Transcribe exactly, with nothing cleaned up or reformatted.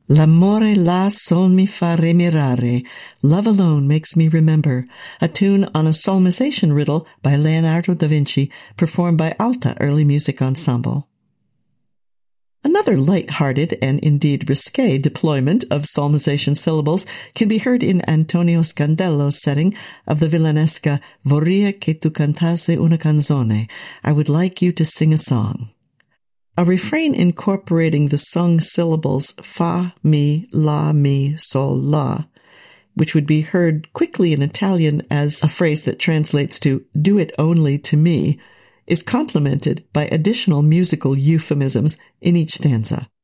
L'amore là sol mi fa remirare, love alone makes me remember, a tune on a solmization riddle by Leonardo da Vinci, performed by Alta Early Music Ensemble. Another light-hearted and indeed risque deployment of solmization syllables can be heard in Antonio Scandello's setting of the villanesca Vorria che tu cantasse una canzone, I would like you to sing a song. A refrain incorporating the sung syllables fa, mi, la, mi, sol, la, which would be heard quickly in Italian as a phrase that translates to do it only to me, is complemented by additional musical euphemisms in each stanza.